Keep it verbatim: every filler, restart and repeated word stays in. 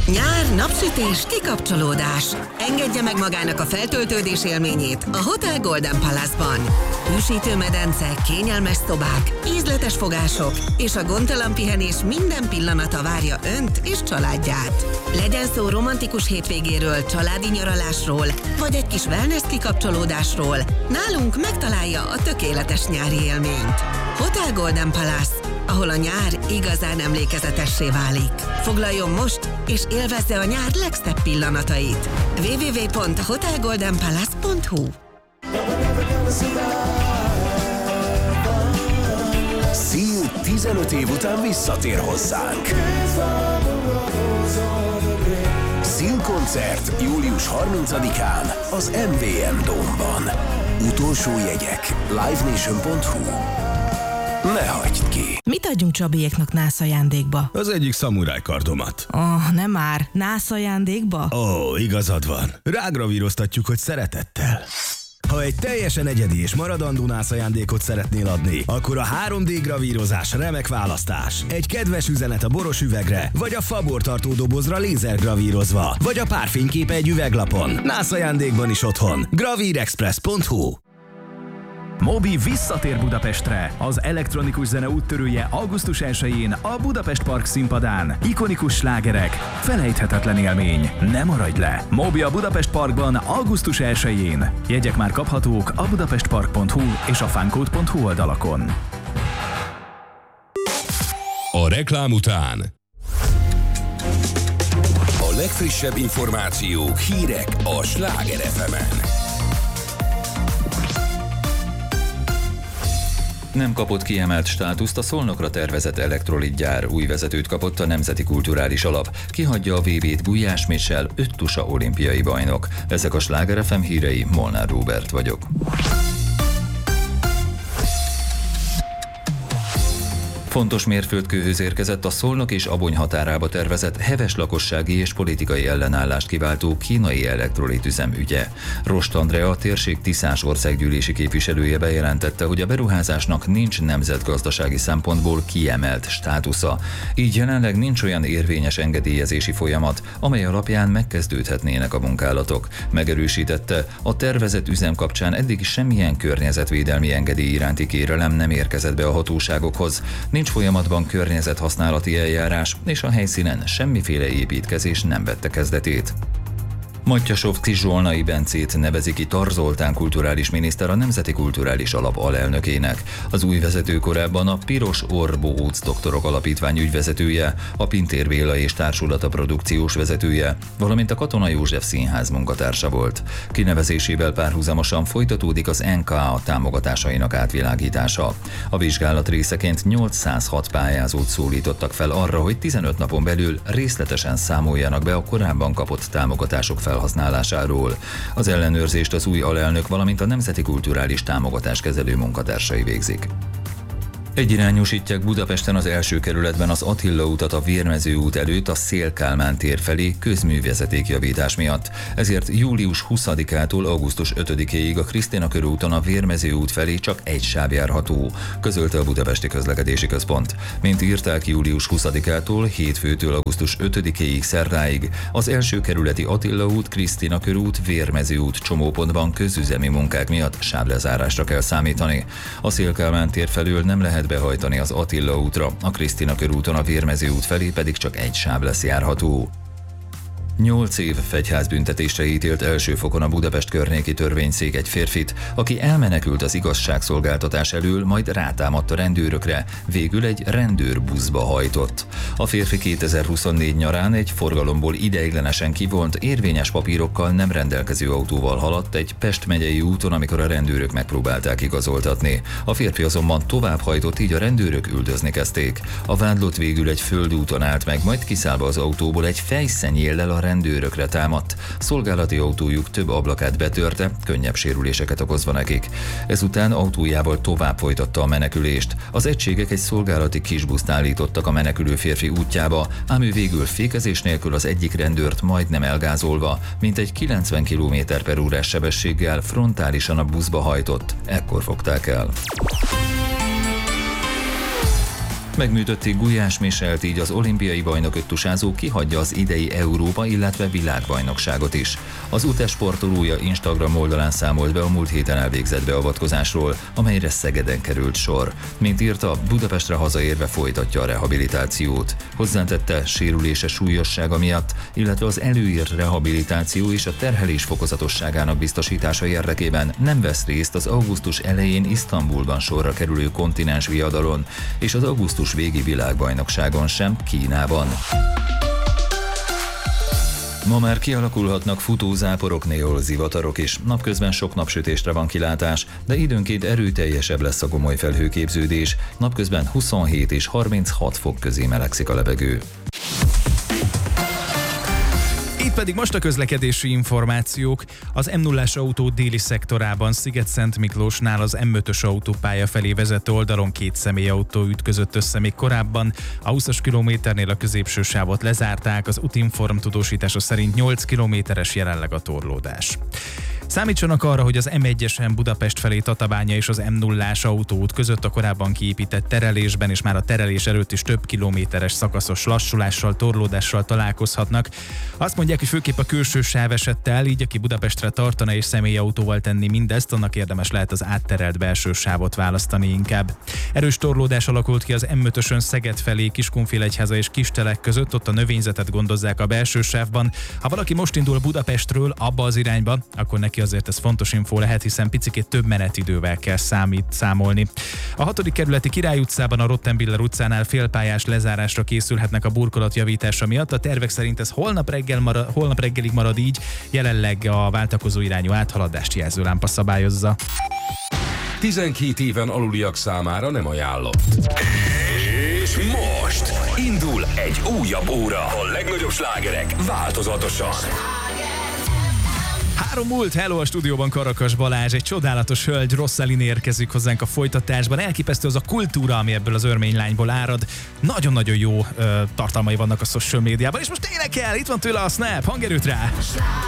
Nyár, napsütés, kikapcsolódás. Engedje meg magának a feltöltődés élményét a Hotel Golden Palace-ban. Hűsítő medence, kényelmes szobák, ízletes fogások és a gondtalan pihenés minden pillanata várja önt és családját. Legyen szó romantikus hétvégéről, családi nyaralásról, vagy egy kis wellness kikapcsolódásról, nálunk megtalálja a tökéletes nyári élményt. Hotel Golden Palace, ahol a nyár igazán emlékezetessé válik. Foglaljon most, és élvezze a nyár legszebb pillanatait. double-u double-u double-u pont hotel golden palace pont hu Seal tizenöt év után visszatér hozzánk. Seal koncert július harmincadikán az em vé em Dome-ban. Utolsó jegyek live nation pont hu. Ne hagyd ki! Mit adjunk Csabiéknak nász ajándékba? Az egyik szamuráj kardomat. Oh, nem már. Nász ajándékba? Ó, oh, igazad van. Rágravíroztatjuk, hogy szeretettel. Ha egy teljesen egyedi és maradandó nász ajándékot szeretnél adni, akkor a három dé gravírozás remek választás. Egy kedves üzenet a boros üvegre, vagy a fabortartó dobozra lézergravírozva, vagy a párfényképe egy üveglapon. Nász ajándékban is otthon. gravírexpress pont hu. Mobi visszatér Budapestre. Az elektronikus zene úttörője augusztus elsején a Budapest Park színpadán. Ikonikus slágerek, felejthetetlen élmény. Ne maradj le! Mobi a Budapest Parkban augusztus elsején. Jegyek már kaphatók a budapestpark pont hu és a funcode pont hu oldalakon. A reklám után a legfrissebb információk, hírek a Sláger ef emen. Nem kapott kiemelt státuszt a Szolnokra tervezett elektrolitgyár, új vezetőt kapott a Nemzeti Kulturális Alap. Kihagyja a vé bét Gulyás Michel, öttusa olimpiai bajnok. Ezek a Sláger ef em hírei, Molnár Róbert vagyok. Fontos mérföldkőhöz érkezett a Szolnok és Abony határába tervezett heves lakossági és politikai ellenállást kiváltó kínai elektrolitüzem ügye. Rost Andrea, a térség tiszás országgyűlési képviselője bejelentette, hogy a beruházásnak nincs nemzetgazdasági szempontból kiemelt státusza. Így jelenleg nincs olyan érvényes engedélyezési folyamat, amely alapján megkezdődhetnének a munkálatok. Megerősítette, a tervezett üzem kapcsán eddig semmilyen környezetvédelmi engedély iránti kérelem nem érkezett be a hatóságokhoz. Nincs folyamatban környezethasználati eljárás, és a helyszínen semmiféle építkezés nem vette kezdetét. Mattyasovszky Zsolnai Bencét nevezi ki Tar Zoltán kulturális miniszter a Nemzeti Kulturális Alap alelnökének. Az új vezető korábban a Piros Orr Bohóc Doktorok Alapítvány ügyvezetője, a Pintér Béla és Társulata produkciós vezetője, valamint a Katona József Színház munkatársa volt. Kinevezésével párhuzamosan folytatódik az en ká á támogatásainak átvilágítása. A vizsgálat részeként nyolcszázhat pályázót szólítottak fel arra, hogy tizenöt napon belül részletesen számoljanak be a korábban kapott támogatások felhasználásáról. Az ellenőrzést az új alelnök, valamint a Nemzeti Kulturális Támogatás kezelő munkatársai végzik. Egyirányosítják Budapesten az első kerületben az Attila utat a Vérmező út előtt a Széll-Kálmán tér felé közművezetékjavítás miatt. Ezért július huszadikától augusztus ötödikéig a Krisztina körúton a Vérmező út felé csak egy sáv járható, közölte a Budapesti Közlekedési Központ. Mint írták, július huszadikától hétfőtől augusztus ötödikéig szerdáig az első kerületi Attila út, Krisztina körút, Vérmező út csomópontban közüzemi munkák miatt sávlezárásra kell számítani. A Széll-Kálmán tér felől nem lehet behajtani az Attila útra, a Krisztina körúton a Vérmező út felé pedig csak egy sáv lesz járható. Nyolc év fegyházbüntetésre ítélt első fokon a Budapest környéki törvényszék egy férfit, aki elmenekült az igazságszolgáltatás elől, majd rátámadt a rendőrökre, végül egy rendőrbuszba hajtott. A férfi kétezer-huszonnégy nyarán egy forgalomból ideiglenesen kivont, érvényes papírokkal nem rendelkező autóval haladt egy Pest megyei úton, amikor a rendőrök megpróbálták igazoltatni. A férfi azonban tovább hajtott, így a rendőrök üldözni kezdték. A vádlott végül egy földúton állt meg, majd kiszállva az autóból egy fejszennyéllel a rendőrökre támadt. Szolgálati autójuk több ablakát betörte, könnyebb sérüléseket okozva nekik. Ezután autójával tovább folytatta a menekülést. Az egységek egy szolgálati kisbuszt állítottak a menekülő férfi útjába, ám ő végül fékezés nélkül az egyik rendőrt majdnem elgázolva, mintegy kilencven kilométer per órás sebességgel frontálisan a buszba hajtott. Ekkor fogták el. Megműtötték Gulyás Michelt, így az olimpiai bajnok öttusázó kihagyja az idei Európa, illetve világbajnokságot is. Az UTE sportolója Instagram oldalán számolt be a múlt héten elvégzett beavatkozásról, amelyre Szegeden került sor. Mint írta, Budapestre hazaérve folytatja a rehabilitációt. Hozzátette, sérülése súlyossága miatt, illetve az előírt rehabilitáció és a terhelés fokozatosságának biztosítása érdekében nem vesz részt az augusztus elején Isztambulban sorra kerülő kontinens viadalon, és az augusztus végi világbajnokságon sem Kínában. Ma már kialakulhatnak futózáporok, néhol zivatarok is. Napközben sok napsütésre van kilátás, de időnként erőteljesebb lesz a gomoly felhőképződés. Napközben huszonhét és harminchat fok közé melegszik a levegő. Itt pedig most a közlekedési információk. Az em nullás autó déli szektorában Sziget-Szent Miklósnál az em ötös autópálya felé vezető oldalon két személyautó ütközött össze még korábban. A húszas kilométernél a középső sávot lezárták, az Utinform tudósítása szerint nyolc kilométeres jelenleg a torlódás. Számítsanak arra, hogy az em egyesen Budapest felé Tatabánya és az em nullás autóút között a korábban kiépített terelésben és már a terelés előtt is több kilométeres szakaszos lassulással, torlódással találkozhatnak. Azt mondják, hogy főképp a külső sáv esett el, így aki Budapestre tartana és személyautóval tenni mindezt, annak érdemes lehet az átterelt belső sávot választani inkább. Erős torlódás alakult ki az em ötösön Szeged felé, Kiskunfélegyháza és Kistelek között, ott a növényzetet gondozzák a belső sávban. Ha valaki most indul Budapestről abba az irányba, akkor neki azért ez fontos infó lehet, hiszen picikét több menetidővel kell számít, számolni. A hatodik kerületi Király utcában a Rottenbiller utcánál félpályás lezárásra készülhetnek a burkolat javítása miatt. A tervek szerint ez holnap, reggel marad, holnap reggelig marad így, jelenleg a váltakozó irányú áthaladást jelzőlámpa szabályozza. tizenkét éven aluliak számára nem ajánlott. És most indul egy újabb óra. A legnagyobb slágerek változatosan. Három múlt, hello, a stúdióban Karakas Balázs, egy csodálatos hölgy, Rosszalin érkezik hozzánk a folytatásban. Elképesztő az a kultúra, ami ebből az örménylányból árad. Nagyon-nagyon jó ö, tartalmai vannak a social médiában, és most énekel, itt van tőle a Snap, hangerőt rá!